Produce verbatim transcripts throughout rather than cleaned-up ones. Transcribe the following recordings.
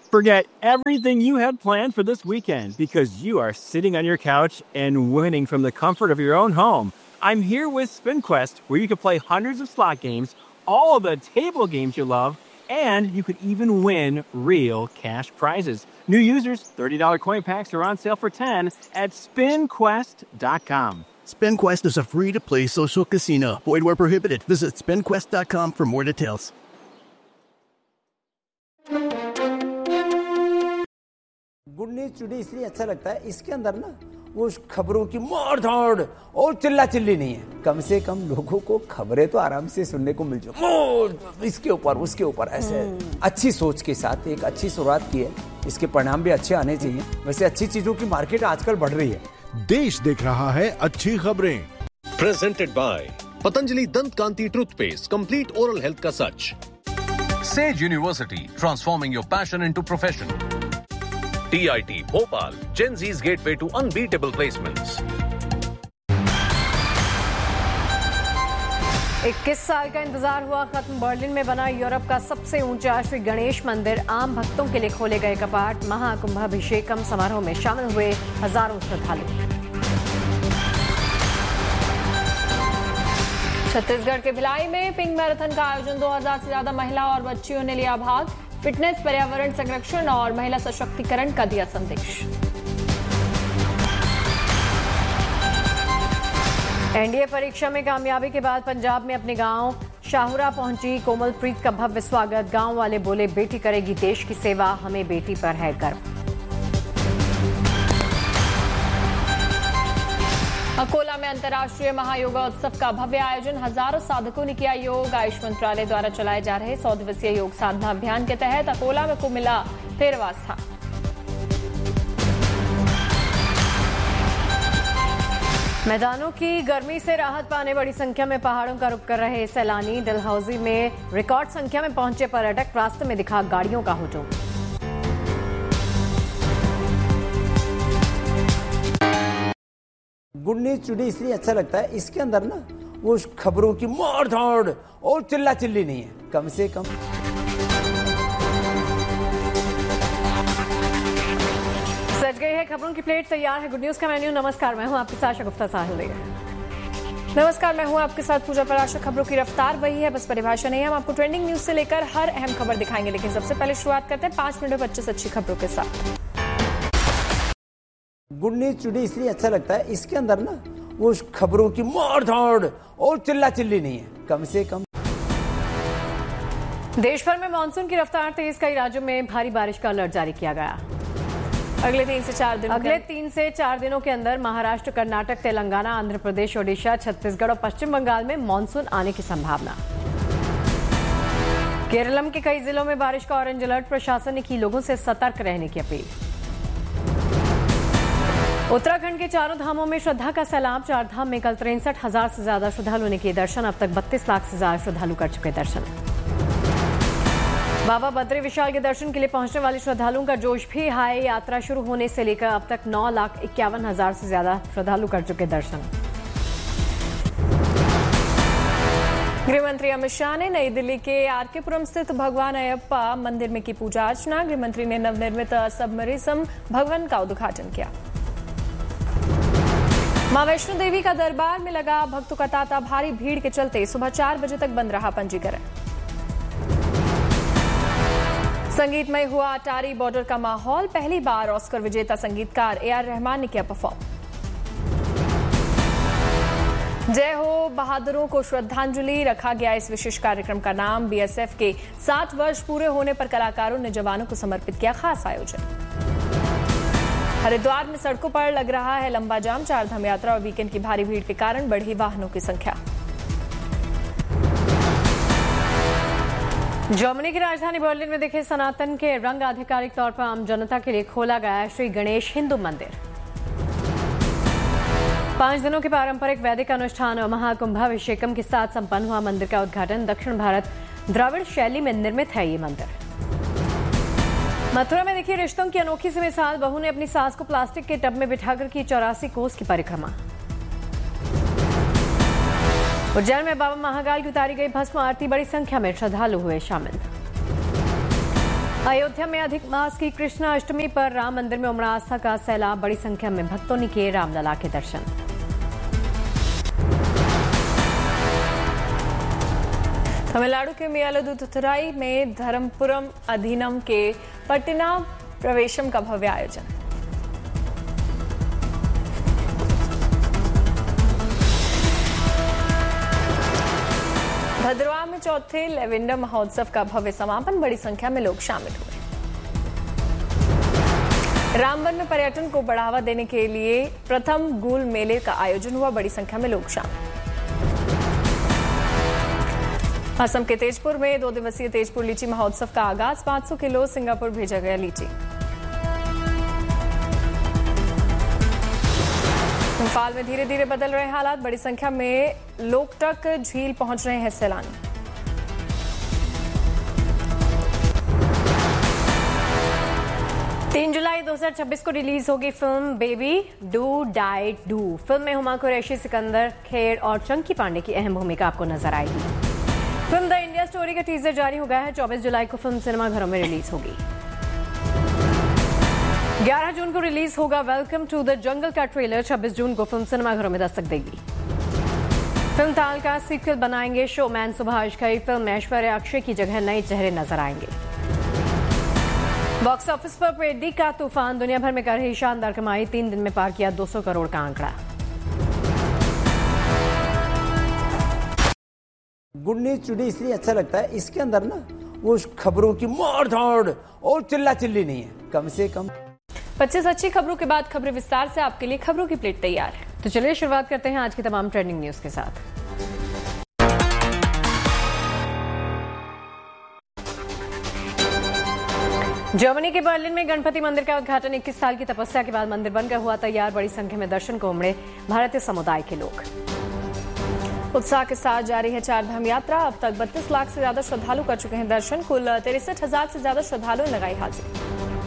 Forget everything you had planned for this weekend because you are sitting on your couch and winning from the comfort of your own home. I'm here with SpinQuest, where you can play hundreds of slot games, all of the table games you love, and you could even win real cash prizes. New users, thirty dollars coin packs are on sale for ten dollars at spin quest dot com. SpinQuest is a free-to-play social casino. Void where prohibited. Visit spin quest dot com for more details. Good news today इसलिए अच्छा लगता है, इसके अंदर ना वो खबरों की मार धाड़ और चिल्ला चिल्ली नहीं है। कम से कम लोगों को खबरें तो आराम से सुनने को मिल जाए, इसके ऊपर उसके ऊपर ऐसे अच्छी सोच के साथ एक अच्छी शुरुआत की है। इसके परिणाम भी अच्छे आने चाहिए। वैसे अच्छी चीजों की मार्केट आजकल बढ़ रही है। देश देख रहा है अच्छी खबरें। प्रेजेंटेड बाय पतंजलि दंत कांति टूथपेस्ट, कंप्लीट ओरल हेल्थ का सच। Says university, transforming your passion into profession. T I T Bhopal, Gen Z's gateway to unbeatable placements. इक्कीस साल का इंतजार हुआ खत्म। बर्लिन में बना यूरोप का सबसे ऊंचा श्री गणेश मंदिर, आम भक्तों के लिए खोले गए कपाट। महाकुंभाभिषेकम समारोह में शामिल हुए हजारों श्रद्धालु। छत्तीसगढ़ के भिलाई में पिंक मैराथन का आयोजन, दो हजार से ज्यादा महिला और बच्चियों ने लिया भाग। फिटनेस, पर्यावरण संरक्षण और महिला सशक्तिकरण का दिया संदेश। एनडीए परीक्षा में कामयाबी के बाद पंजाब में अपने गांव शाहपुरा पहुंची कोमलप्रीत का भव्य स्वागत। गांव वाले बोले, बेटी करेगी देश की सेवा, हमें बेटी पर है गर्व। अकोला में अंतर्राष्ट्रीय महायोगा उत्सव का भव्य आयोजन, हजारों साधकों ने किया योग। आयुष मंत्रालय द्वारा चलाए जा रहे सौ दिवसीय योग साधना अभियान के तहत अकोला में को मिला तेरहवां स्थान। मैदानों की गर्मी से राहत पाने बड़ी संख्या में पहाड़ों का रुख कर रहे सैलानी। डलहौजी में रिकॉर्ड संख्या में पहुंचे पर्यटक, रास्ते में दिखा गाड़ियों का हुजूम। गुड न्यूज टुडे इसलिए अच्छा लगता है, इसके अंदर ना वो खबरों की मार धाड़ और चिल्ला चिल्ली नहीं है। कम से कम सज गई है खबरों की प्लेट, तैयार है गुड न्यूज का मेन्यू। नमस्कार, मैं हूं आपके साथ शगुफ्ता साहिल। नमस्कार, मैं हूं आपके साथ पूजा पराशर। खबरों की रफ्तार वही है, बस परिभाषा नहीं है। हम आपको ट्रेंडिंग न्यूज से लेकर हर अहम खबर दिखाएंगे, लेकिन सबसे पहले शुरुआत करते हैं पांच मिनट में पच्चीस अच्छी खबरों के साथ। गुड न्यूज टुडे इसलिए अच्छा लगता है, इसके अंदर ना वो खबरों की मार धाड़ और चिल्ला चिल्ली नहीं है। कम से कम देश भर में मानसून की रफ्तार तेज, कई राज्यों में भारी बारिश का अलर्ट जारी किया गया। अगले तीन से चार दिनों अगले तीन से चार दिनों के अंदर महाराष्ट्र, कर्नाटक, तेलंगाना, आंध्र प्रदेश, ओडिशा, छत्तीसगढ़ और पश्चिम बंगाल में मानसून आने की संभावना। केरलम के कई जिलों में बारिश का ऑरेंज अलर्ट, प्रशासन ने की लोगों से सतर्क रहने की अपील। उत्तराखंड के चारों धामों में श्रद्धा का सैलाब, चार धाम में कल तिरसठ हजार से ज्यादा श्रद्धालुओं ने किए दर्शन। अब तक बत्तीस लाख से ज्यादा श्रद्धालु कर चुके दर्शन। बाबा बद्री विशाल के दर्शन के लिए पहुंचने वाले श्रद्धालुओं का जोश भी हाई। यात्रा शुरू होने से लेकर अब तक नौ लाख इक्यावन हजार से ज्यादा श्रद्धालु कर चुके दर्शन। गृह मंत्री अमित शाह ने नई दिल्ली के आरकेपुरम स्थित भगवान अयप्पा मंदिर में की पूजा अर्चना। गृह मंत्री ने नवनिर्मित सबमरीसम भवन का उद्घाटन किया। मां वैष्णो देवी का दरबार में लगा भक्तों का तांता, भारी भीड़ के चलते सुबह चार बजे तक बंद रहा पंजीकरण। संगीतमय हुआ अटारी बॉर्डर का माहौल, पहली बार ऑस्कर विजेता संगीतकार ए आर रहमान ने किया परफॉर्म। जय हो बहादुरों को श्रद्धांजलि रखा गया इस विशेष कार्यक्रम का नाम। बीएसएफ के सात वर्ष पूरे होने पर कलाकारों ने जवानों को समर्पित किया खास आयोजन। हरिद्वार में सड़कों पर लग रहा है लंबा जाम, चार धाम यात्रा और वीकेंड की भारी भीड़ के कारण बढ़ी वाहनों की संख्या। जर्मनी की राजधानी बर्लिन में दिखे सनातन के रंग आधिकारिक तौर पर आम जनता के लिए खोला गया श्री गणेश हिंदू मंदिर। पांच दिनों के पारंपरिक वैदिक अनुष्ठान और महाकुंभाभिषेकम के साथ संपन्न हुआ मंदिर का उद्घाटन। दक्षिण भारत द्रविड़ शैली में निर्मित है ये मंदिर। मथुरा में देखिए रिश्तों की अनोखी सी मिसाल, बहू ने अपनी सास को प्लास्टिक के टब में बिठाकर की चौरासी कोस की परिक्रमा। उज्जैन में बाबा महाकाल की उतारी गई भस्म आरती, बड़ी संख्या में श्रद्धालु हुए शामिल। अयोध्या में अधिक मास की कृष्ण अष्टमी पर राम मंदिर में उमड़ा आस्था का सैलाब। बड़ी संख्या में भक्तों ने किए रामलला के दर्शन। तमिलनाडु के मयिलादुथुराई में धर्मपुरम अधीनम के पट्टिना प्रवेशम का भव्य आयोजन। भद्रवाह में चौथे लेवेंडर महोत्सव का भव्य समापन। बड़ी संख्या में लोग शामिल हुए। रामबन में पर्यटन को बढ़ावा देने के लिए प्रथम गूल मेले का आयोजन हुआ। बड़ी संख्या में लोग शामिल। असम के तेजपुर में दो दिवसीय तेजपुर लीची महोत्सव का आगाज। पाँच सौ किलो सिंगापुर भेजा गया लीची। इम्फाल में धीरे धीरे बदल रहे हालात। बड़ी संख्या में लोकटक झील पहुंच रहे हैं सैलानी। तीन जुलाई दो हज़ार छब्बीस को रिलीज होगी film baby do die do. Film में हुमा कुरैशी, सिकंदर खेर और चंकी पांडे की अहम भूमिका आपको नजर आएगी। फिल्म द इंडिया स्टोरी का टीजर जारी हो गया है। चौबीस जुलाई को फिल्म सिनेमाघरों में रिलीज होगी। ग्यारह जून को रिलीज होगा वेलकम टू द जंगल का ट्रेलर। छब्बीस जून को फिल्म सिनेमाघरों में दस्तक देगी। फिल्म ताल का सीक्वल बनाएंगे शोमैन सुभाष घई। फिल्म में ऐश्वर्या अक्षय की जगह नए चेहरे नजर आएंगे। बॉक्स ऑफिस पर पेड्डी का तूफान दुनिया भर में कर रही शानदार कमाई। तीन दिन में पार किया दो सौ करोड़ का आंकड़ा। गुड न्यूज टुडे इसलिए अच्छा लगता है, इसके अंदर ना वो खबरों की मार धाड़ और चिल्ला चिल्ली नहीं है। कम से कम पच्चीस अच्छी खबरों के बाद खबरें विस्तार से आपके लिए खबरों की प्लेट तैयार है। तो चलिए शुरुआत करते हैं आज की तमाम ट्रेंडिंग न्यूज के साथ। जर्मनी के बर्लिन में गणपति मंदिर का उद्घाटन। इक्कीस साल की तपस्या के बाद मंदिर बनकर हुआ तैयार। बड़ी संख्या में दर्शन को उमड़े भारतीय समुदाय के लोग। उत्साह के साथ जारी है चार धाम यात्रा। अब तक बत्तीस लाख से ज्यादा श्रद्धालु कर चुके हैं दर्शन। कुल तिरसठ हजार से ज्यादा श्रद्धालुओं ने लगाई हाजिरी।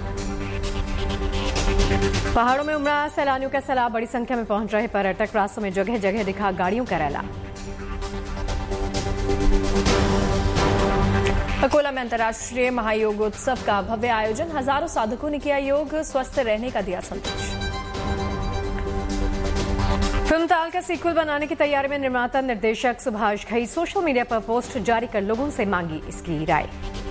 पहाड़ों में उमड़ा सैलानियों का सैलाब। बड़ी संख्या में पहुंच रहे पर्यटक। रास्तों में जगह जगह दिखा गाड़ियों का रैला। अकोला में अंतर्राष्ट्रीय महायोग उत्सव का भव्य आयोजन। हजारों साधकों ने किया योग। स्वस्थ रहने का दिया संदेश। फिल्म ताल का सीक्वल बनाने की तैयारी में निर्माता निर्देशक सुभाष घई। सोशल मीडिया पर पोस्ट जारी कर लोगों से मांगी इसकी राय।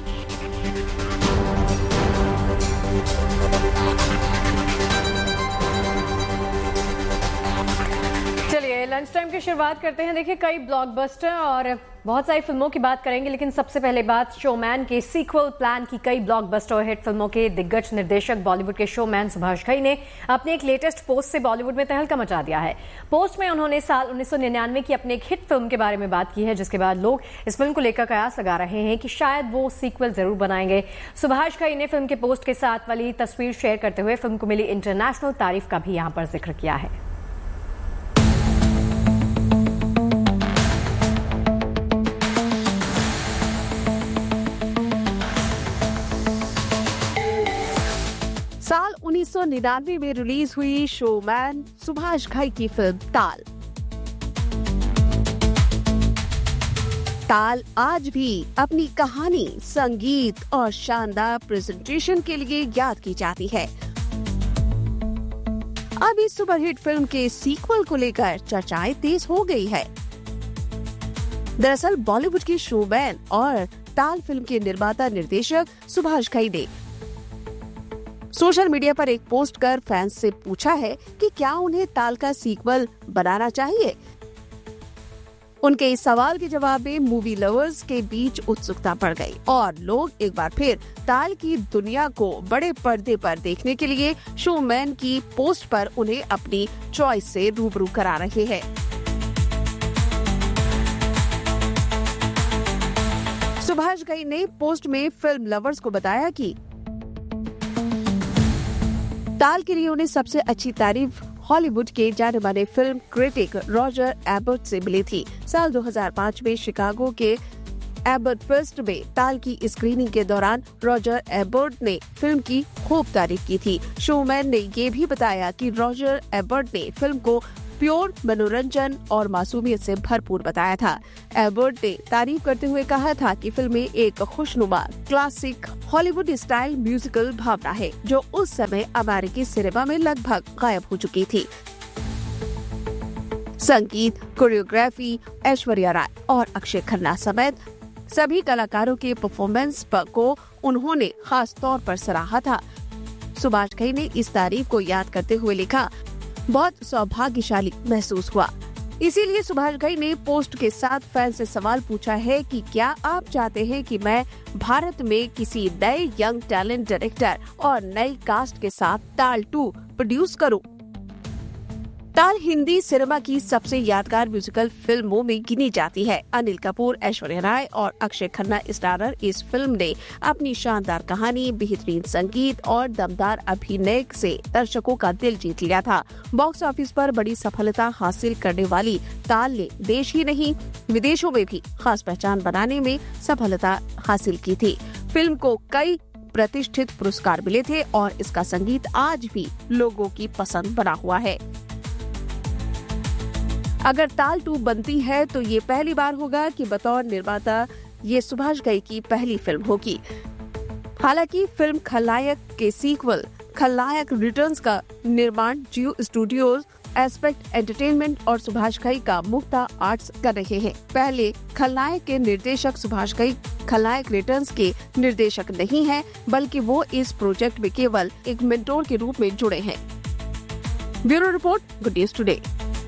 चलिए लंच टाइम की शुरुआत करते हैं। देखिए कई ब्लॉकबस्टर और बहुत सारी फिल्मों की बात करेंगे, लेकिन सबसे पहले बात शोमैन के सीक्वल प्लान की। कई ब्लॉकबस्टर और हिट फिल्मों के दिग्गज निर्देशक बॉलीवुड के शोमैन सुभाष घई ने अपने एक लेटेस्ट पोस्ट से बॉलीवुड में तहलका मचा दिया है। पोस्ट में उन्होंने साल उन्नीस सौ निन्यानवे की अपनी एक हिट फिल्म के बारे में बात की है, जिसके बाद लोग इस फिल्म को लेकर कयास लगा रहे हैं कि शायद वो सीक्वल जरूर बनाएंगे। सुभाष घई ने फिल्म के पोस्ट के साथ वाली तस्वीर शेयर करते हुए फिल्म को मिली इंटरनेशनल तारीफ का भी यहाँ पर जिक्र किया है। साल उन्नीस सौ निन्यानवे में रिलीज हुई शोमैन सुभाष घई की फिल्म ताल। ताल आज भी अपनी कहानी, संगीत और शानदार प्रेजेंटेशन के लिए याद की जाती है। अब इस सुपरहिट फिल्म के सीक्वल को लेकर चर्चाएं तेज हो गई है। दरअसल बॉलीवुड की शोमैन और ताल फिल्म के निर्माता निर्देशक सुभाष घई ने सोशल मीडिया पर एक पोस्ट कर फैंस से पूछा है कि क्या उन्हें ताल का सीक्वल बनाना चाहिए। उनके इस सवाल के जवाब में मूवी लवर्स के बीच उत्सुकता बढ़ गई और लोग एक बार फिर ताल की दुनिया को बड़े पर्दे पर देखने के लिए शोमैन की पोस्ट पर उन्हें अपनी चॉइस से रूबरू करा रहे हैं। सुभाष घई ने पोस्ट में फिल्म लवर्स को बताया कि ताल के लिए उन्हें सबसे अच्छी तारीफ हॉलीवुड के जाने माने फिल्म क्रिटिक रॉजर एबर्ट से मिली थी। साल दो हज़ार पाँच में शिकागो के एबर्ट फेस्ट में ताल की स्क्रीनिंग के दौरान रॉजर एबर्ट ने फिल्म की खूब तारीफ की थी। शोमैन ने ये भी बताया कि रॉजर एबर्ट ने फिल्म को प्योर मनोरंजन और मासूमियत से भरपूर बताया था। एबर्ट ने तारीफ करते हुए कहा था कि फिल्म में एक खुशनुमा क्लासिक हॉलीवुड स्टाइल म्यूजिकल भावना है जो उस समय अमेरिकी सिनेमा में लगभग गायब हो चुकी थी। संगीत, कोरियोग्राफी, ऐश्वर्या राय और अक्षय खन्ना समेत सभी कलाकारों के परफॉर्मेंस पर को उन्होंने खास तौर पर सराहा था। सुभाष घई ने इस तारीफ को याद करते हुए लिखा, बहुत सौभाग्यशाली महसूस हुआ। इसीलिए सुभाष घई ने पोस्ट के साथ फैन से सवाल पूछा है कि क्या आप चाहते हैं कि मैं भारत में किसी नए यंग टैलेंट डायरेक्टर और नई कास्ट के साथ ताल टू प्रोड्यूस करूं? ताल हिंदी सिनेमा की सबसे यादगार म्यूजिकल फिल्मों में गिनी जाती है। अनिल कपूर, ऐश्वर्या राय और अक्षय खन्ना स्टारर इस फिल्म ने अपनी शानदार कहानी, बेहतरीन संगीत और दमदार अभिनय से दर्शकों का दिल जीत लिया था। बॉक्स ऑफिस पर बड़ी सफलता हासिल करने वाली ताल ने देश ही नहीं विदेशों में भी खास पहचान बनाने में सफलता हासिल की थी। फिल्म को कई प्रतिष्ठित पुरस्कार मिले थे और इसका संगीत आज भी लोगों की पसंद बना हुआ है। अगर ताल टू बनती है तो ये पहली बार होगा कि बतौर निर्माता ये सुभाष घई की पहली फिल्म होगी। हालांकि फिल्म खलनायक के सीक्वल खलनायक रिटर्न्स का निर्माण जियो स्टूडियोज, एस्पेक्ट एंटरटेनमेंट और सुभाष घई का मुक्ता आर्ट्स कर रहे हैं। पहले खलनायक के निर्देशक सुभाष घई खलनायक रिटर्न्स के निर्देशक नहीं हैं, बल्कि वो इस प्रोजेक्ट में केवल एक मेंटोर के रूप में जुड़े हैं। Bureau report, good news today.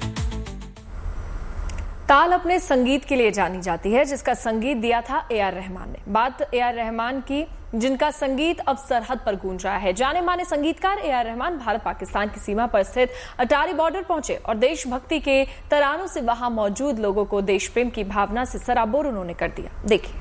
ताल अपने संगीत के लिए जानी जाती है, जिसका संगीत दिया था ए आर रहमान ने। बात ए आर रहमान की, जिनका संगीत अब सरहद पर गूंज रहा है। जाने माने संगीतकार ए आर रहमान भारत पाकिस्तान की सीमा पर स्थित अटारी बॉर्डर पहुंचे और देशभक्ति के तरानों से वहां मौजूद लोगों को देश प्रेम की भावना से सराबोर उन्होंने कर दिया। देखिए।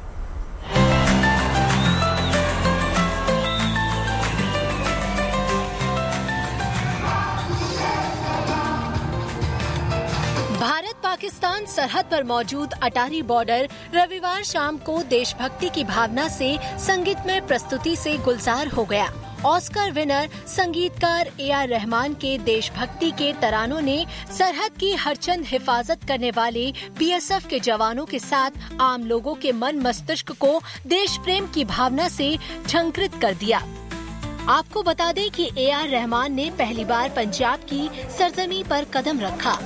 भारत पाकिस्तान सरहद पर मौजूद अटारी बॉर्डर रविवार शाम को देशभक्ति की भावना से संगीतमय प्रस्तुति से गुलजार हो गया। ऑस्कर विनर संगीतकार ए आर रहमान के देशभक्ति के तरानों ने सरहद की हरचंद हिफाजत करने वाले बी एस एफ के जवानों के साथ आम लोगों के मन मस्तिष्क को देश प्रेम की भावना से झंकृत कर दिया। आपको बता दें कि ए आर रहमान ने पहली बार पंजाब की सरजमी पर कदम रखा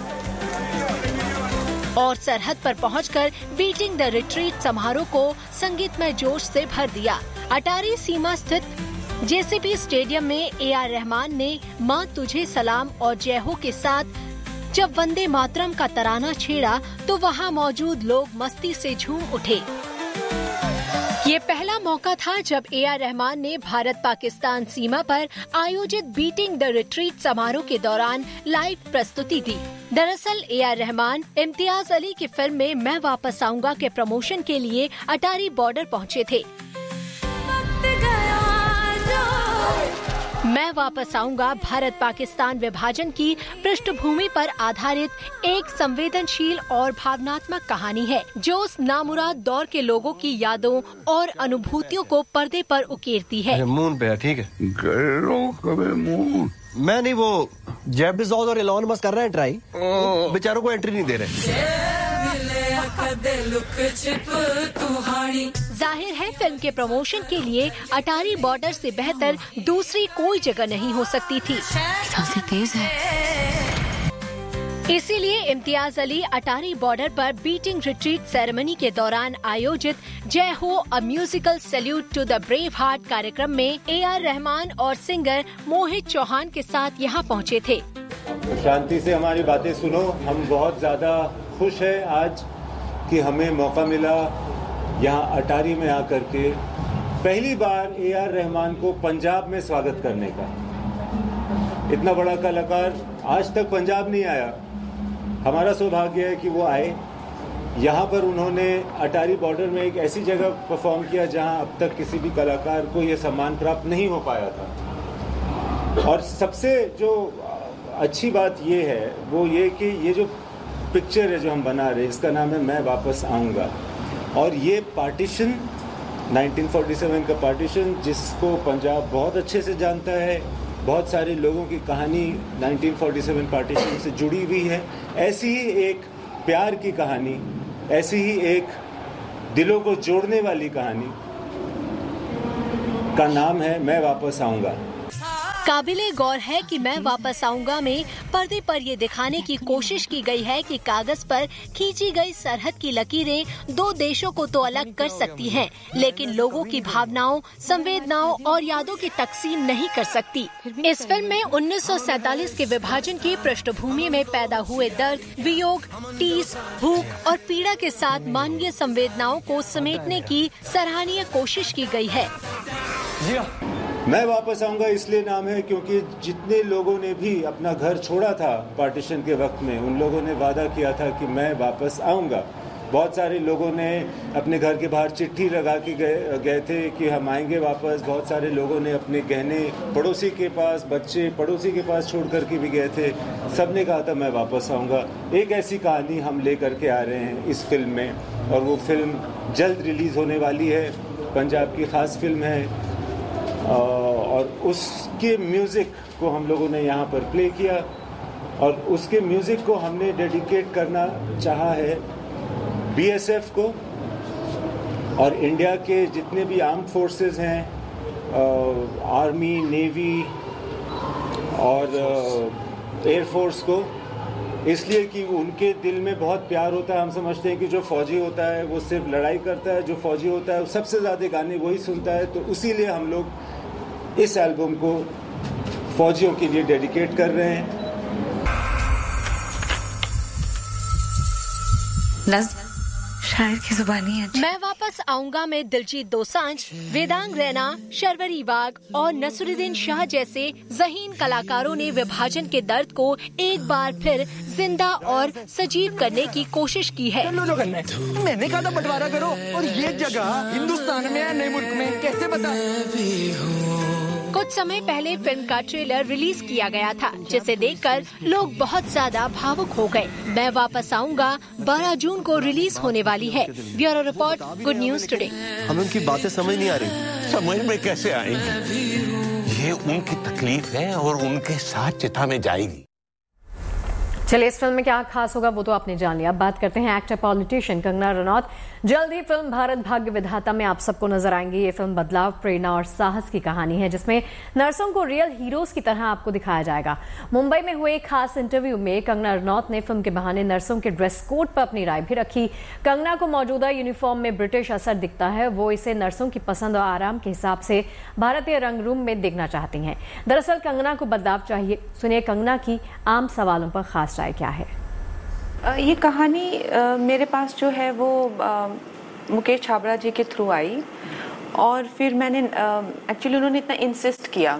और सरहद पर पहुंचकर बीटिंग द रिट्रीट समारोह को संगीतमय जोश से भर दिया। अटारी सीमा स्थित जे सी बी स्टेडियम में ए आर रहमान ने माँ तुझे सलाम और जय हो के साथ जब वंदे मातरम का तराना छेड़ा तो वहाँ मौजूद लोग मस्ती से झूम उठे। ये पहला मौका था जब ए आर रहमान ने भारत पाकिस्तान सीमा पर आयोजित बीटिंग द रिट्रीट समारोह के दौरान लाइव प्रस्तुति दी। दरअसल ए आर रहमान इम्तियाज अली की फिल्म में मैं वापस आऊंगा के प्रमोशन के लिए अटारी बॉर्डर पहुंचे थे। मैं वापस आऊंगा भारत पाकिस्तान विभाजन की पृष्ठभूमि पर आधारित एक संवेदनशील और भावनात्मक कहानी है जो उस नामुराद दौर के लोगों की यादों और अनुभूतियों को पर्दे पर उकेरती है। मून पे ठीक है। मैं नहीं, वो जेफ बेज़ोस और एलॉन मस्क कर रहे हैं ट्राई, बेचारों को एंट्री नहीं दे रहे। जाहिर है फिल्म के प्रमोशन के लिए अटारी बॉर्डर से बेहतर दूसरी कोई जगह नहीं हो सकती थी। सबसे तेज है। इसीलिए इम्तियाज अली अटारी बॉर्डर पर बीटिंग रिट्रीट सेरेमनी के दौरान आयोजित जय हो a musical salute to the brave heart कार्यक्रम में ए आर रहमान और सिंगर मोहित चौहान के साथ यहाँ पहुँचे थे। शांति से हमारी बातें सुनो। हम बहुत ज्यादा खुश है आज कि हमें मौका मिला यहाँ अटारी में आकर के पहली बार ए आर रहमान को पंजाब में स्वागत करने का। इतना बड़ा कलाकार आज तक पंजाब नहीं आया। हमारा सौभाग्य है कि वो आए। यहाँ पर उन्होंने अटारी बॉर्डर में एक ऐसी जगह परफॉर्म किया जहाँ अब तक किसी भी कलाकार को ये सम्मान प्राप्त नहीं हो पाया था। और सबसे जो अच्छी बात ये है वो ये कि ये जो पिक्चर है जो हम बना रहे हैं इसका नाम है मैं वापस आऊँगा। और ये पार्टीशन नाइनटीन फोर्टी सेवन का पार्टीशन जिसको पंजाब बहुत अच्छे से जानता है, बहुत सारे लोगों की कहानी नाइनटीन फोर्टी सेवन पार्टीशन से जुड़ी हुई है। ऐसी ही एक प्यार की कहानी, ऐसी ही एक दिलों को जोड़ने वाली कहानी का नाम है मैं वापस आऊंगा। काबिले गौर है कि मैं वापस आऊंगा में पर्दे पर ये दिखाने की कोशिश की गई है कि कागज पर खींची गई सरहद की लकीरें दो देशों को तो अलग कर सकती हैं, लेकिन लोगों की भावनाओं, संवेदनाओं और यादों की तकसीम नहीं कर सकती। इस फिल्म में उन्नीस सौ सैतालीस के विभाजन की पृष्ठभूमि में पैदा हुए दर्द, वियोग, टीस, भूख और पीड़ा के साथ मानवीय संवेदनाओं को समेटने की सराहनीय कोशिश की गई है। मैं वापस आऊंगा इसलिए नाम है क्योंकि जितने लोगों ने भी अपना घर छोड़ा था पार्टीशन के वक्त में, उन लोगों ने वादा किया था कि मैं वापस आऊंगा। बहुत सारे लोगों ने अपने घर के बाहर चिट्ठी लगा के गए गए थे कि हम आएंगे वापस। बहुत सारे लोगों ने अपने गहने पड़ोसी के पास, बच्चे पड़ोसी के पास छोड़ कर के भी गए थे। सब ने कहा था मैं वापस आऊंगा। एक ऐसी कहानी हम ले करके आ रहे हैं इस फिल्म में, और वो फिल्म जल्द रिलीज होने वाली है। पंजाब की खास फिल्म है और उसके म्यूज़िक को हम लोगों ने यहाँ पर प्ले किया, और उसके म्यूज़िक को हमने डेडिकेट करना चाहा है बीएसएफ को और इंडिया के जितने भी आर्म्ड फोर्सेस हैं, आर्मी, नेवी और एयरफोर्स को, इसलिए कि उनके दिल में बहुत प्यार होता है। हम समझते हैं कि जो फौजी होता है वो सिर्फ लड़ाई करता है, जो फौजी होता है वो सबसे ज़्यादा गाने वही सुनता है। तो इसीलिए हम लोग इस एल्बम को फौजियों के लिए डेडिकेट कर रहे हैं। शायर की जुबानी है। मैं वापस आऊंगा में दिलजीत दोसांझ, वेदांग रैना, शर्वरी बाग और नसरुद्दीन शाह जैसे ज़हीन कलाकारों ने विभाजन के दर्द को एक बार फिर जिंदा और सजीव करने की कोशिश की है। लो जो करना है। मैंने कहा था बंटवारा करो, और ये जगह हिंदुस्तान में है नए मुल्क में, कैसे बता? कुछ समय पहले फिल्म का ट्रेलर रिलीज किया गया था, जिसे देखकर लोग बहुत ज्यादा भावुक हो गए। मैं वापस आऊंगा बारह जून को रिलीज होने वाली है। Bureau report, good news today. हमें उनकी बातें समझ नहीं आ रही। समझ में कैसे आएंगी? ये उनकी तकलीफ है और उनके साथ चिता में जाएगी। चलिए, इस फिल्म में क्या खास होगा वो तो आपने जान लिया। अब बात करते हैं एक्टर पॉलिटिशियन कंगना रनौत। जल्द ही फिल्म भारत भाग्य विधाता में आप सबको नजर आएंगी। ये फिल्म बदलाव, प्रेरणा और साहस की कहानी है, जिसमें नर्सों को रियल हीरोज की तरह आपको दिखाया जाएगा। मुंबई में हुए एक खास इंटरव्यू में कंगना रनौत ने फिल्म के बहाने नर्सों के ड्रेस कोड पर अपनी राय भी रखी। कंगना को मौजूदा यूनिफॉर्म में ब्रिटिश असर दिखता है। वो इसे नर्सों की पसंद और आराम के हिसाब से भारतीय रंगरूप में देखना चाहती हैं। दरअसल कंगना को बदलाव चाहिए। सुनिए कंगना की आम सवालों पर खास राय क्या है। ये कहानी आ, मेरे पास जो है वो आ, मुकेश छाबड़ा जी के थ्रू आई, और फिर मैंने एक्चुअली उन्होंने इतना इंसिस्ट किया।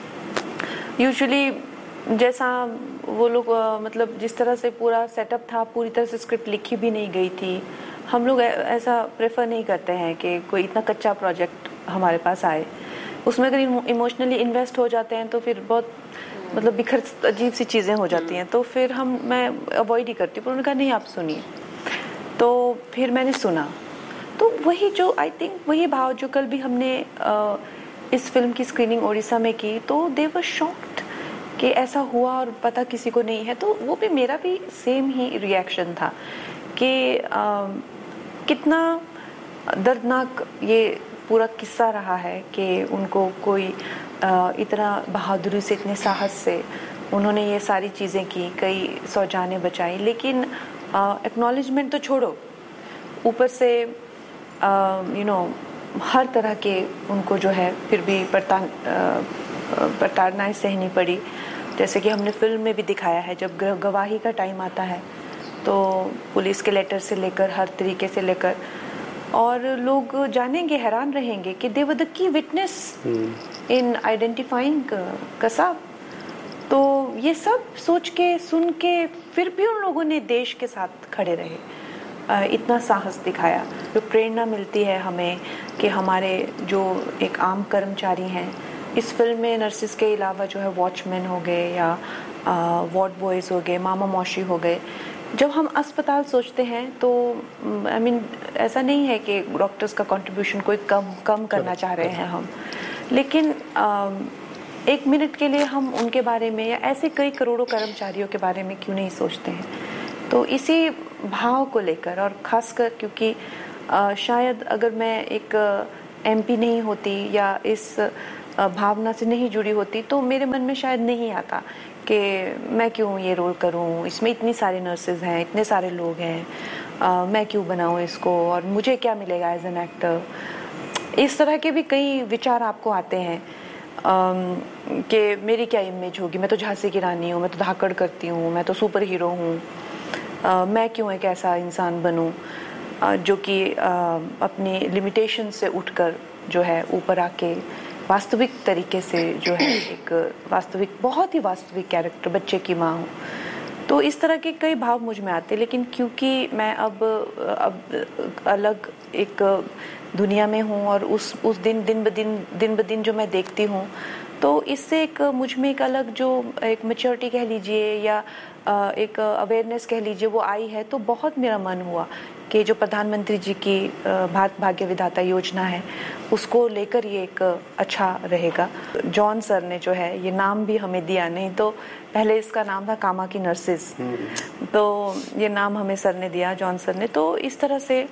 यूजुअली जैसा वो लोग आ, मतलब जिस तरह से पूरा सेटअप था, पूरी तरह से स्क्रिप्ट लिखी भी नहीं गई थी। हम लोग ऐसा प्रेफर नहीं करते हैं कि कोई इतना कच्चा प्रोजेक्ट हमारे पास आए। उसमें अगर इमोशनली इन्वेस्ट हो जाते हैं तो फिर बहुत मतलब बिखर अजीब सी चीज़ें हो जाती हैं, तो फिर हम मैं अवॉइड ही करती हूँ। पर उन्होंने कहा नहीं आप सुनिए, तो फिर मैंने सुना। तो वही जो आई थिंक वही भाव जो कल भी हमने आ, इस फिल्म की स्क्रीनिंग उड़ीसा में की, तो दे वर शॉक्ड कि ऐसा हुआ और पता किसी को नहीं है। तो वो भी मेरा भी सेम ही रिएक्शन था कि आ, कितना दर्दनाक ये पूरा किस्सा रहा है कि उनको कोई इतना बहादुरी से, इतने साहस से उन्होंने ये सारी चीज़ें की, कई सौ जानें बचाई, लेकिन एक्नॉलेजमेंट तो छोड़ो, ऊपर से यू नो हर तरह के उनको जो है फिर भी प्रताड़नाएं सहनी पड़ी। जैसे कि हमने फिल्म में भी दिखाया है, जब गवाही का टाइम आता है तो पुलिस के लेटर से लेकर हर तरीके से लेकर, और लोग जानेंगे, हैरान रहेंगे कि दे were the key witness in identifying Kasab. तो ये सब सोच के, सुन के, फिर भी उन लोगों ने देश के साथ खड़े रहे, इतना साहस दिखाया। जो प्रेरणा मिलती है हमें कि हमारे जो एक आम कर्मचारी हैं, इस फिल्म में नर्सिस के अलावा जो है वॉचमैन हो गए या वार्ड बॉयज़ हो गए, मामा मौशी हो गए। जब हम अस्पताल सोचते हैं तो आई I मीन mean, ऐसा नहीं है कि डॉक्टर्स का कंट्रीब्यूशन कोई कम कम करना चाह रहे हैं हम, लेकिन आ, एक मिनट के लिए हम उनके बारे में या ऐसे कई करोड़ों कर्मचारियों के बारे में क्यों नहीं सोचते हैं। तो इसी भाव को लेकर, और खासकर क्योंकि आ, शायद अगर मैं एक एमपी नहीं होती या इस आ, भावना से नहीं जुड़ी होती तो मेरे मन में शायद नहीं आता कि मैं क्यों ये रोल करूं, इसमें इतनी सारे नर्सेज हैं, इतने सारे लोग हैं, आ, मैं क्यों बनाऊं इसको और मुझे क्या मिलेगा एज एन एक्टर। इस तरह के भी कई विचार आपको आते हैं कि मेरी क्या इमेज होगी, मैं तो झांसी की रानी हूँ, मैं तो धाकड़ करती हूँ, मैं तो सुपर हीरो हूँ, मैं क्यों एक ऐसा इंसान बनूं जो कि अपनी लिमिटेशन से उठकर जो है ऊपर आके वास्तविक तरीके से जो है एक वास्तविक, बहुत ही वास्तविक कैरेक्टर, बच्चे की माँ हूँ। तो इस तरह के कई भाव मुझ में आते, लेकिन क्योंकि मैं अब अब अलग एक दुनिया में हूँ और उस उस दिन दिन ब दिन दिन ब दिन जो मैं देखती हूँ, तो इससे एक मुझ में एक अलग जो एक मैच्योरिटी कह लीजिए या एक अवेयरनेस कह लीजिए वो आई है। तो बहुत मेरा मन हुआ कि जो प्रधानमंत्री जी की भारत भाग्य विधाता योजना है उसको लेकर ये एक अच्छा रहेगा। जॉन सर ने जो है ये नाम भी हमें दिया, नहीं तो पहले इसका नाम था कामा की नर्सेज, तो ये नाम हमें सर ने दिया, जॉन सर ने। तो इस तरह से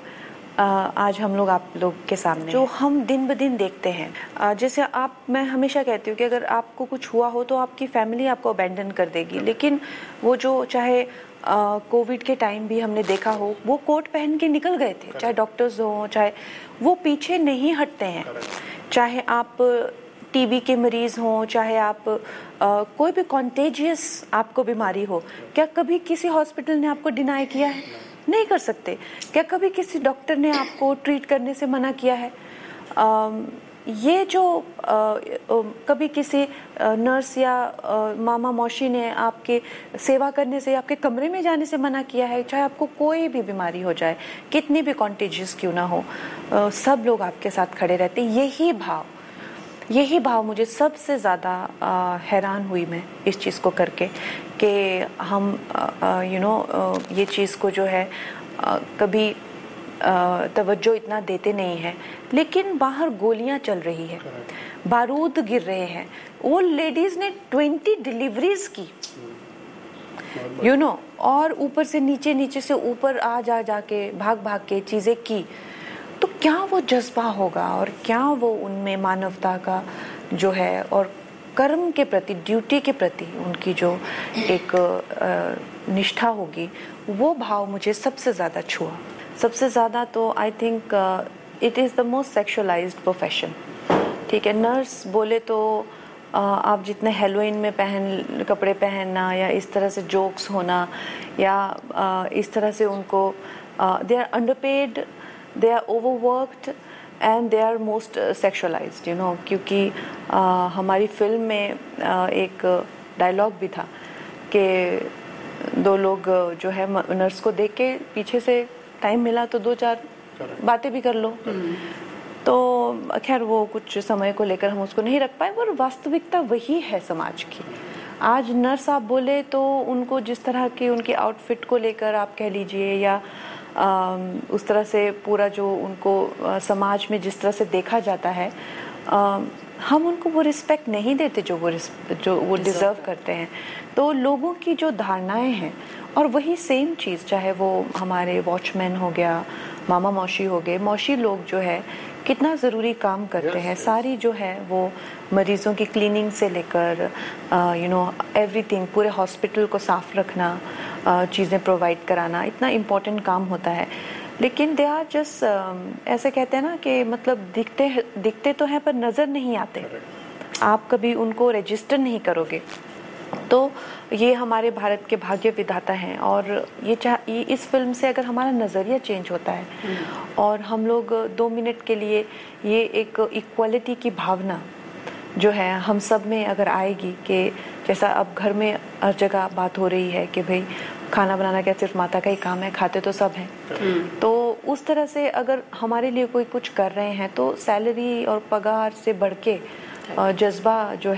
आज हम लोग आप लोग के सामने जो हम दिन ब दिन देखते हैं, जैसे आप, मैं हमेशा कहती हूँ कि अगर आपको कुछ हुआ हो तो आपकी फैमिली आपको अबैंडन कर देगी, लेकिन वो जो चाहे कोविड के टाइम भी हमने देखा हो, वो कोट पहन के निकल गए थे, चाहे डॉक्टर्स हो, चाहे वो पीछे नहीं हटते हैं, चाहे आप टीबी के मरीज हों, चाहे आप आ, कोई भी कॉन्टेजियस आपको बीमारी हो, क्या कभी किसी हॉस्पिटल ने आपको डिनाई किया है? नहीं कर सकते। क्या कभी किसी डॉक्टर ने आपको ट्रीट करने से मना किया है? आ, ये जो आ, आ, कभी किसी नर्स या आ, मामा मौसी ने आपके सेवा करने से, आपके कमरे में जाने से मना किया है? चाहे आपको कोई भी बीमारी हो जाए, कितनी भी कॉन्टेजियस क्यों ना हो, आ, सब लोग आपके साथ खड़े रहते। यही भाव यही भाव मुझे सबसे ज़्यादा हैरान हुई मैं इस चीज़ को करके कि हम यू नो ये चीज़ को जो है आ, कभी आ, तवज्जो इतना देते नहीं हैं, लेकिन बाहर गोलियां चल रही है, बारूद गिर रहे हैं। वो लेडीज़ ने ट्वेंटी डिलीवरीज की, यू नो, और ऊपर से नीचे, नीचे से ऊपर आ जा जाके भाग भाग के चीज़ें की। तो क्या वो जज्बा होगा और क्या वो उनमें मानवता का जो है और कर्म के प्रति, ड्यूटी के प्रति उनकी जो एक निष्ठा होगी, वो भाव मुझे सबसे ज़्यादा छुआ। सबसे ज़्यादा तो I think it is the most सेक्सुअलाइज्ड profession. ठीक है, नर्स बोले तो uh, आप जितने हेलोइन में पहन कपड़े पहनना या इस तरह से जोक्स होना या uh, इस तरह से उनको they are underpaid, they are overworked and they are most sexualized, you know, क्योंकि uh, हमारी फिल्म में uh, एक डायलॉग भी था कि दो लोग जो है नर्स को देख के पीछे से टाइम मिला तो दो चार बातें भी कर लो। तो खैर वो कुछ समय को लेकर हम उसको नहीं रख पाए, पर वास्तविकता वही है समाज की। आज नर्स आप बोले तो उनको जिस तरह की उनकी आउटफिट को लेकर आप कह लीजिए या आ, उस तरह से पूरा जो उनको आ, समाज में जिस तरह से देखा जाता है, आ, हम उनको वो रिस्पेक्ट नहीं देते जो वो जो वो डिज़र्व करते हैं। तो लोगों की जो धारणाएं हैं, और वही सेम चीज़ चाहे वो हमारे वॉचमैन हो गया, मामा मौसी हो गए, मौसी लोग जो है कितना ज़रूरी काम करते हैं। सारी जो है वो मरीज़ों की क्लीनिंग से लेकर यू नो एवरीथिंग, पूरे हॉस्पिटल को साफ रखना, चीज़ें प्रोवाइड कराना, इतना इम्पोर्टेंट काम होता है। लेकिन दे आर जस्ट ऐसे कहते हैं ना कि मतलब दिखते दिखते तो हैं पर नज़र नहीं आते। आप कभी उनको रजिस्टर नहीं करोगे। तो ये हमारे भारत के भाग्य विधाता हैं, और ये चाह ये इस फिल्म से अगर हमारा नज़रिया चेंज होता है और हम लोग दो मिनट के लिए ये एक इक्वालिटी की भावना जो है हम सब में अगर आएगी, कि जैसा अब घर में हर जगह बात हो रही है कि भाई खाना बनाना क्या सिर्फ माता का ही काम है, खाते तो सब हैं, तो उस तरह से अगर हमारे लिए कोई कुछ कर रहे हैं तो सैलरी और पगार से बढ़ के जज्बा जो है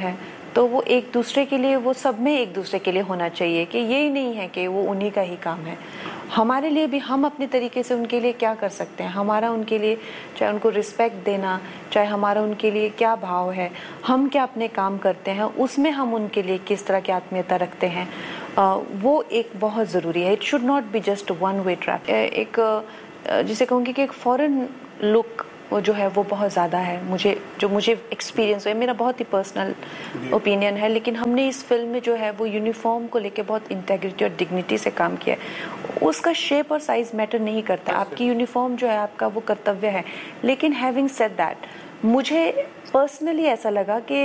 तो वो एक दूसरे के लिए, वो सब में एक दूसरे के लिए होना चाहिए कि यही नहीं है कि वो उन्हीं का ही काम है, हमारे लिए भी हम अपने तरीके से उनके लिए क्या कर सकते हैं, हमारा उनके लिए चाहे उनको रिस्पेक्ट देना, चाहे हमारा उनके लिए क्या भाव है, हम क्या अपने काम करते हैं उसमें हम उनके लिए किस तरह की आत्मीयता रखते हैं, आ, वो एक बहुत ज़रूरी है। It should not be just one way track. एक जिसे कहूँगी कि एक फॉरेन लुक वो जो है वो बहुत ज़्यादा है, मुझे जो मुझे एक्सपीरियंस हुआ, मेरा बहुत ही पर्सनल ओपिनियन है, लेकिन हमने इस फिल्म में जो है वो यूनिफॉर्म को लेके बहुत इंटेग्रिटी और डिग्निटी से काम किया है। उसका शेप और साइज मैटर नहीं करता, आपकी यूनिफॉर्म जो है आपका वो कर्तव्य है। लेकिन हैविंग सेड दैट, मुझे पर्सनली ऐसा लगा कि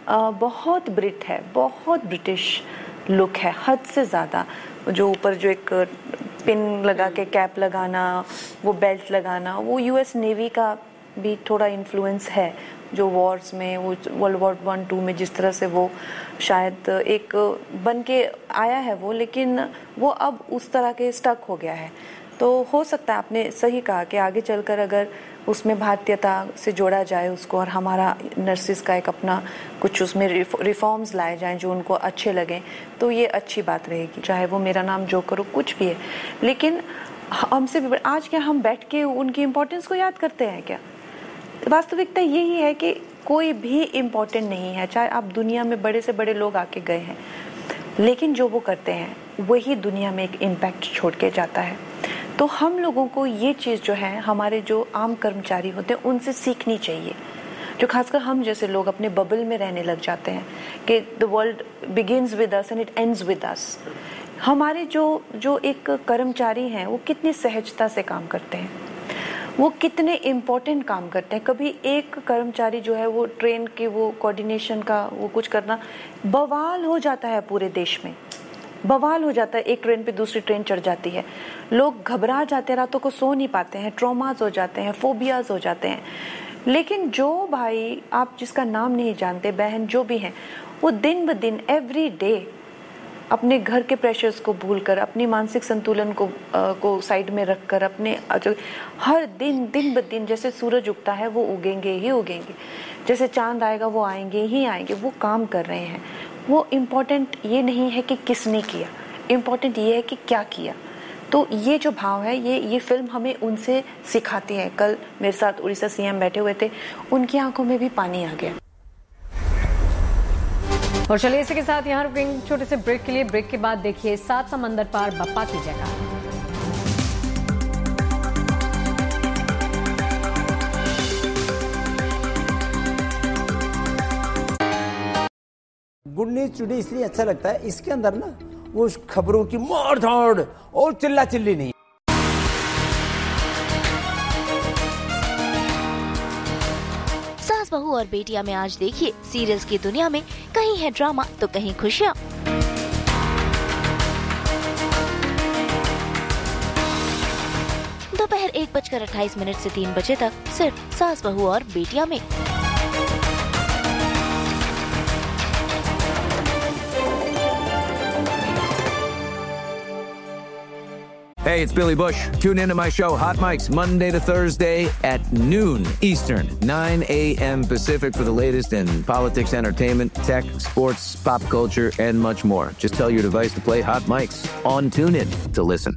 बहुत ब्रिट है, बहुत ब्रिटिश लुक है, हद से ज़्यादा। जो ऊपर जो एक पिन लगा के कैप लगाना, वो बेल्ट लगाना, वो यूएस नेवी का भी थोड़ा इन्फ्लुएंस है, जो वॉर्स में, वो वर्ल्ड वॉर वन टू में जिस तरह से वो शायद एक बन के आया है वो, लेकिन वो अब उस तरह के स्टक हो गया है। तो हो सकता है, आपने सही कहा कि आगे चलकर अगर उसमें भारतीयता से जोड़ा जाए उसको, और हमारा नर्सिस का एक अपना कुछ उसमें रिफॉर्म्स लाए जाएं जो उनको अच्छे लगें, तो ये अच्छी बात रहेगी। चाहे वो मेरा नाम जो करो कुछ भी है, लेकिन हमसे भी आज क्या हम बैठ के उनकी इम्पोर्टेंस को याद करते हैं क्या? वास्तविकता यही है कि कोई भी इम्पोर्टेंट नहीं है, चाहे आप दुनिया में बड़े से बड़े लोग आके गए हैं, लेकिन जो वो करते हैं वही दुनिया में एक इम्पैक्ट छोड़ के जाता है। तो हम लोगों को ये चीज़ जो है, हमारे जो आम कर्मचारी होते हैं उनसे सीखनी चाहिए, जो खासकर हम जैसे लोग अपने बबल में रहने लग जाते हैं कि the world begins with us and it ends with us. हमारे जो जो एक कर्मचारी हैं वो कितनी सहजता से काम करते हैं, वो कितने इम्पोर्टेंट काम करते हैं। कभी एक कर्मचारी जो है वो ट्रेन के वो कोऑर्डिनेशन का वो कुछ करना, बवाल हो जाता है पूरे देश में, बवाल हो जाता है। एक ट्रेन पे दूसरी ट्रेन चढ़ जाती है, लोग घबरा जाते हैं, रातों को सो नहीं पाते हैं, ट्रॉमाज हो जाते हैं, फोबियाज हो जाते हैं। लेकिन जो भाई आप जिसका नाम नहीं जानते, बहन जो भी हैं, वो दिन ब दिन एवरी डे अपने घर के प्रेशर्स को भूलकर, अपनी मानसिक संतुलन को आ, को साइड में रखकर, अपने जो हर दिन दिन ब दिन जैसे सूरज उगता है वो उगेंगे ही उगेंगे, जैसे चांद आएगा वो आएंगे ही आएंगे, वो काम कर रहे हैं। वो इम्पोर्टेंट ये नहीं है कि किसने किया, इम्पोर्टेंट ये है कि क्या किया। तो ये जो भाव है, ये ये फिल्म हमें उनसे सिखाती है। कल मेरे साथ उड़ीसा सीएम बैठे हुए थे, उनकी आंखों में भी पानी आ गया। और चलिए इसी के साथ यहाँ रुकेंगे छोटे से ब्रेक के लिए। ब्रेक के बाद देखिए सात समंदर पार बप्पा की जगह। गुड न्यूज टुडे इसलिए अच्छा लगता है, इसके अंदर ना वो खबरों की मार धाड़ और चिल्ला चिल्ली नहीं। सास बहू और बेटिया में आज देखिए सीरियल्स की दुनिया में कहीं है ड्रामा तो कहीं खुशियाँ। दोपहर एक बजकर अट्ठाईस मिनट से तीन बजे तक सिर्फ सास बहू और बेटिया में। Hey, it's Billy Bush. Tune into my show, Hot Mics, Monday to Thursday at noon Eastern, nine a.m. Pacific for the latest in politics, entertainment, tech, sports, pop culture, and much more. Just tell your device to play Hot Mics on TuneIn to listen.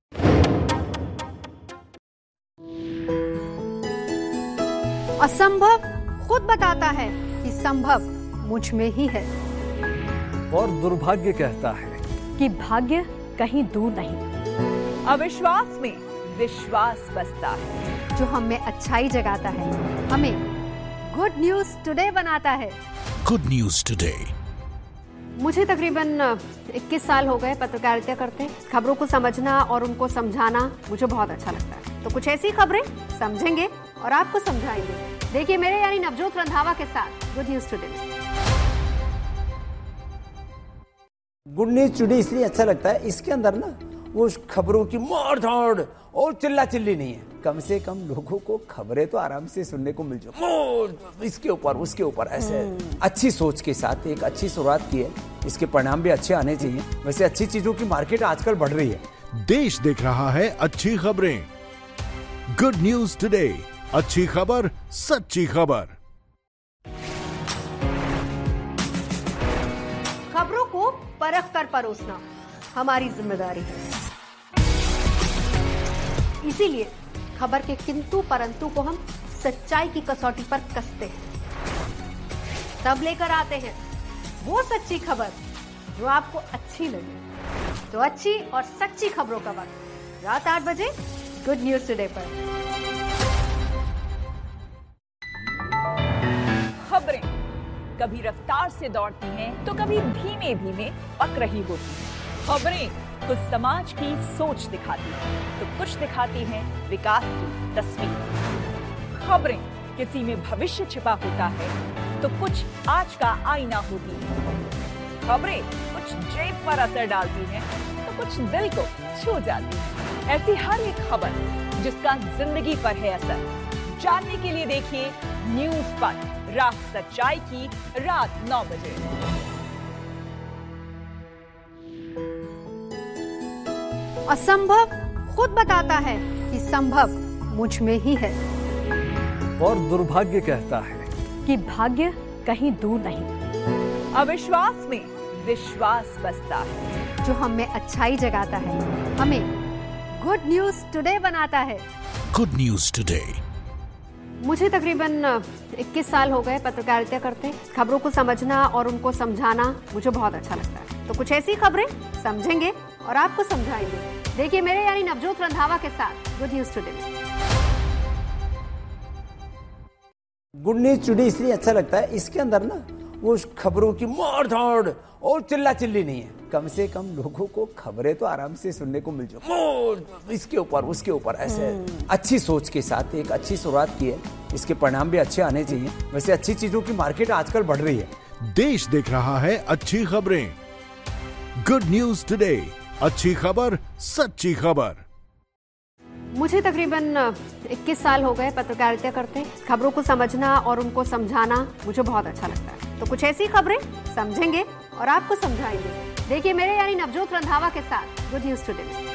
असंभव खुद बताता है कि संभव मुझ में ही है, और दुर्भाग्य कहता है कि भाग्य कहीं दूर नहीं। अविश्वास में विश्वास बसता है, जो हम में अच्छाई जगाता है, हमें गुड न्यूज टुडे बनाता है। Good news today. मुझे तकरीबन इक्कीस साल हो गए पत्रकारिता करते। खबरों को समझना और उनको समझाना मुझे बहुत अच्छा लगता है। तो कुछ ऐसी खबरें समझेंगे और आपको समझाएंगे। देखिए मेरे यानी नवजोत रंधावा के साथ good news today. Good news today इसलिए अच्छा लगता है, इसके अंदर ना वो खबरों की मार धाड़ और चिल्ला चिल्ली नहीं है। कम से कम लोगों को खबरें तो आराम से सुनने को मिल जाए, इसके ऊपर उसके ऊपर ऐसे अच्छी सोच के साथ एक अच्छी शुरुआत की है। इसके परिणाम भी अच्छे आने चाहिए। वैसे अच्छी चीजों की मार्केट आजकल बढ़ रही है। देश देख रहा है अच्छी खबरें। गुड न्यूज टुडे, अच्छी खबर, सच्ची खबर। परख कर परोसना हमारी जिम्मेदारी है। इसीलिए खबर के किंतु परंतु को हम सच्चाई की कसौटी पर कसते हैं, तब लेकर आते हैं वो सच्ची खबर जो आपको अच्छी लगे। तो अच्छी और सच्ची खबरों का वक्त रात आठ बजे गुड न्यूज टुडे पर। खबरें कभी रफ्तार से दौड़ती हैं तो कभी धीमे धीमे पक रही होती हैं। खबरें कुछ समाज की सोच दिखाती हैं तो कुछ दिखाती हैं विकास की तस्वीर। खबरें किसी में भविष्य छिपा होता है तो कुछ आज का आईना होती है। खबरें कुछ जेब पर असर डालती हैं तो कुछ दिल को छू जाती है। ऐसी हर एक खबर जिसका जिंदगी पर है असर, जानने के लिए देखिए न्यूज पर रात सच्चाई की रात नौ बजे। असंभव खुद बताता है कि संभव मुझ में ही है, और दुर्भाग्य कहता है कि भाग्य कहीं दूर नहीं। अविश्वास में विश्वास बसता है, जो हम में अच्छाई जगाता है, हमें गुड न्यूज टुडे बनाता है। Good news today. मुझे तकरीबन इक्कीस साल हो गए पत्रकारिता करते। खबरों को समझना और उनको समझाना मुझे बहुत अच्छा लगता है। तो कुछ ऐसी खबरें समझेंगे और आपको समझाएंगे। देखिए मेरे यानी नवजोत रंधावा के साथ good news today. Good news today इसलिए अच्छा लगता है, इसके अंदर ना वो खबरों की मार धाड़ और चिल्ला चिल्ली नहीं है। कम से कम लोगों को खबरें तो आराम से सुनने को मिल जाए, इसके ऊपर उसके ऊपर ऐसे अच्छी सोच के साथ एक अच्छी शुरुआत की है। इसके परिणाम भी अच्छे आने चाहिए। वैसे अच्छी चीजों की मार्केट आजकल बढ़ रही है। देश देख रहा है अच्छी खबरें। गुड न्यूज टुडे, अच्छी खबर सच्ची खबर। मुझे तकरीबन इक्कीस साल हो गए पत्रकारिता करते। खबरों को समझना और उनको समझाना मुझे बहुत अच्छा लगता है। तो कुछ ऐसी खबरें समझेंगे और आपको समझाएंगे। देखिए मेरे यानी नवजोत रंधावा के साथ गुड न्यूज टुडे।